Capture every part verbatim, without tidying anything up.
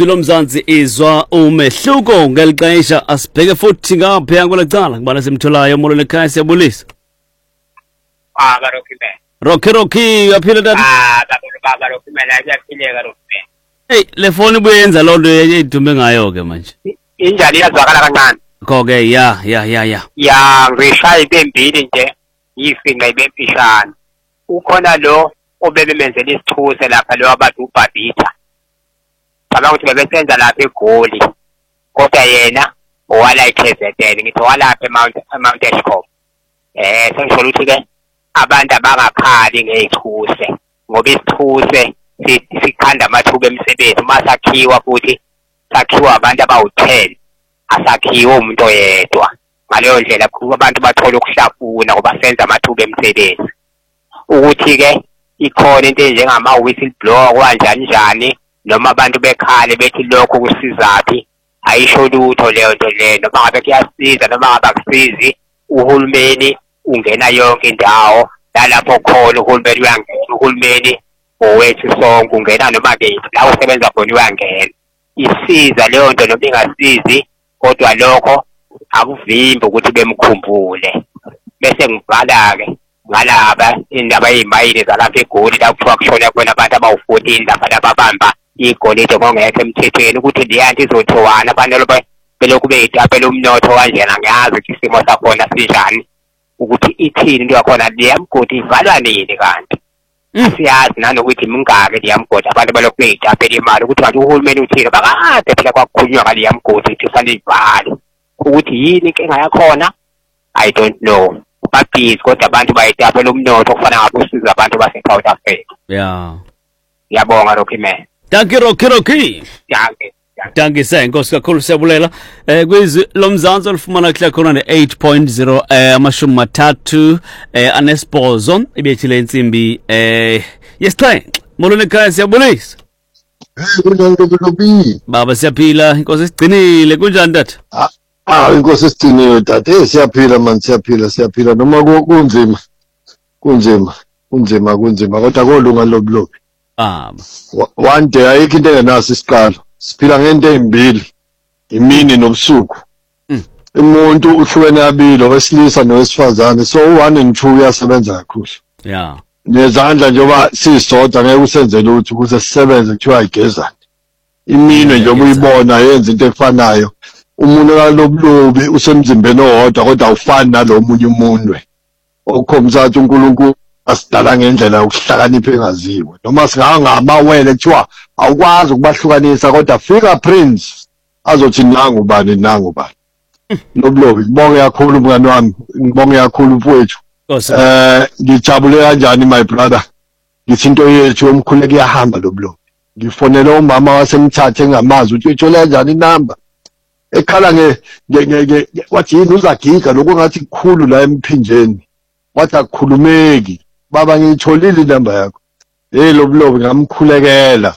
Lomzansi izwa umehluko ngelixesha asibheke futhi ngapha kwelacala ngibala simtholayo molweni ekhaya siyabulisa. Ah Rocky man. Rocky Rocky uyaphila tata? Ah baba Rocky man ayaphileka Rocky man. Hey le phone ibuyenza lonto edumbe ngayo ke manje. Injali yazwakala kancane. Konke ya ya ya ya. Ya ngishaya ibembili nje yifinga ibempishana. Ukhona lo obebemenzela isithuse lapha lo abantu ubhabitha. Cabanga ukuthi bebesenza lapha eGoli kodwa yena owala iK Z N ngithi walapha eMount eMount Eskom eh sengisho ukuthi ke abantu abangakhali ngezithuse ngoba isithuse sikhanda amathuba emisebenzi masakhiwa futhi sakhiwa abantu abawu ten asakhiwa umuntu oyedwa ngaleyo ndlela kuba abantu bathola ukuhlafuna ngoba senza amathuba emisebenzi ukuthi ke ikhona into njengama whistleblower kanjani njani noma abantu bekhale bethi lokho kusizaphi ayisho lutho leyo nto leyo noma ngabe kuyasiza noma ngabe akusizi uhulumeni ungena yonke indawo lalapho khona uhulumeni uyangena uhulumeni owethu sonke ungena noma ke la usebenza khona uyangena isiza leyo nto noma ingasizi kodwa lokho akuvimbi ukuthi bemkhumbule bese ngibhala ke ngalaba indaba ezimayini zalapha eGoli la kuthiwa kushona khona abantu abawu fourteen lapha lababamba igolide ngongekho emthethweni ukuthi liyanti izothiwana abantu belokhu beyitapela umnotho kanjena ngiyazi ukuthi isimo sakhona sinjani ukuthi ithini into yakhona liyamgodi ivalwa nini kanti siyazi nanokuthi mingake liyamgodi abantu belokhu beyitapela imali ukuthi wathi uhulumeni uthini bakade phela kwakukhulunywa ngaliyamgodi ukuthi fanele ivale ukuthi yini inkinga yakhona I don't know babhizi kodwa abantu bayitapela umnotho kufana ngabe usiza abantu base-South Africa. Yeah. Ngiyabonga Rocky man. Thank you Rocky Rocky. Danke. Danke sen inkosi kakhulu siyabulela. Eh kwizi lomzansi olufumana khle khona ne eight point zero eh amashumi mathathu eh anesibhozo ibethile insimbi eh yesixhenxe. Molweni ekhaya siyabulisa. Eh kunjani Rocky? Baba siyaphila inkosi sigcinile kunjani tata? Ah inkosi sigcinile tata. Eh siyaphila man siyaphila siyaphila noma kunzima. Kunzima kunzima kunzima kodwa kolunga lobulobi. Ah. One day ayikho into engenaso isiqalo. Siphila ngento ezimbili. Imini nobusuku. Umuntu uhlukene kabili owesilisa nowesifazane so one and two uyasebenza kakhulu. Yeah. Nezandla njengoba sisodwa ngeke usenze lutho ukuze sisebenze kuthiwa igezana. Imini nje ubuyibona yenza into efanayo. Umuntu kalobulobi usemzimbeni owodwa kodwa awufani nalomunye umuntu. Okhombisa ukuthi uNkulunkulu asidala ngendlela yokuhlakanipha engaziwe noma singangamawele kuthiwa awukwazi ukubahlukanisa kodwa fingerprints azothi nangu bani nangu bani lobulobi ngibonge kakhulu mngani wami ngibonge kakhulu mfowethu eh ngijabule kanjani my brother ngithi into yethu yomkhuleko iyahamba lobulobi ngifonela umama wasemthathe engamazi ukuthi uthola kanjani inamba ekhala nge ngeke wathi yini uzagiga lokho ngathi kukhulu la emphinjeni wathi akukhulumeki baba ngiyitholile inamba yakho hey lobulobi ngamkhulekela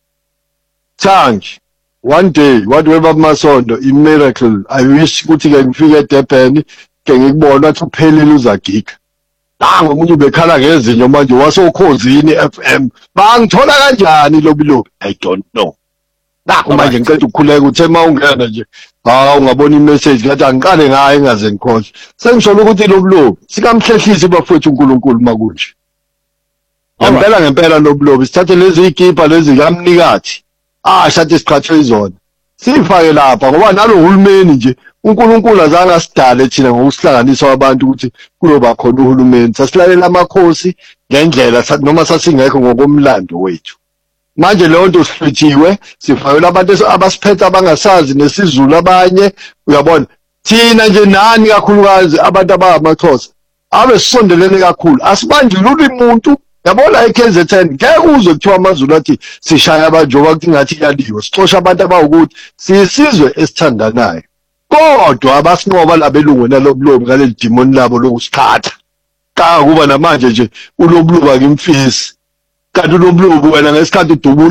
thank one day what weba masondo i miracle I wish ukuthi ke ngifike eDurban ke ngikubona ukuthi uphelile uzagiga la ngomunye ubekhala ngezinyo manje wasokhozini F M bangithola kanjani lobulobi I don't know la manje ngicela ukukhuleka uthe mawungena nje hawu ungabona imessage ngathi angiqale ngayo engaze ngikhohle sengishola ukuthi lobulobi sikamhlehlisi bafowethu uNkulunkulu makunje ngempela ngempela lobulobi sithathe lezi ikipa lezi kamnikathi ah shathi siqhathwe izona sifake lapha ngoba nalo uhulumeni nje uNkulunkulu azange asidale thina ngokusihlanganisa abantu ukuthi kuloba khona uhulumeni sasilalela amakhosi ngendlela noma sasingekho ngokomlando wethu manje leyo nto sifithiwe sifayela abantu abasiphethe abangasazi nesizulu abanye uyabona thina nje nani kakhulukazi abantu abamaXhosa abe sisondelene kakhulu asibandlululi umuntu yabona iK Z N ngeke uzwe kuthiwa amazulu athi sishaya abanjoba ukuthi ngathi yaliwe sixosha abantu abawukuthi sisizwe esithandanayo kodwa abasinqoba labelungu nalobulobi ngaleli demon labo lokusikhatha ka kuba namanje nje ulobuluka ngimfisi kanti ulobuluka wena ngesikhathi udubu